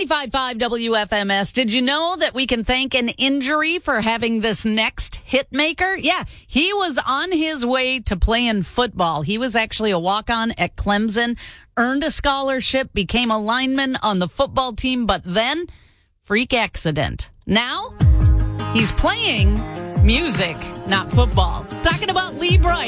95.5 WFMS. Did you know that we can thank an injury for having this next hit maker? Yeah, he was on his way to playing football. He was actually a walk-on at Clemson, earned a scholarship, became a lineman on the football team, but then freak accident. Now he's playing music, not football. Talking about Lee Bright.